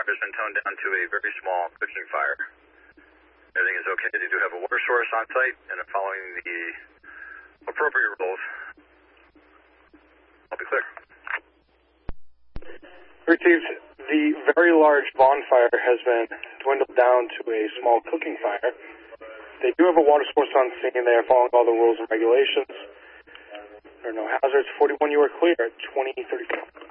fire has been toned down to a very small cooking fire. Everything is okay. They do have a water source on site and are following the appropriate rules. I'll be clear. Received. The very large bonfire has been dwindled down to a small cooking fire. They do have a water source on scene. They are following all the rules and regulations. There are no hazards. 41, you are clear at 2034.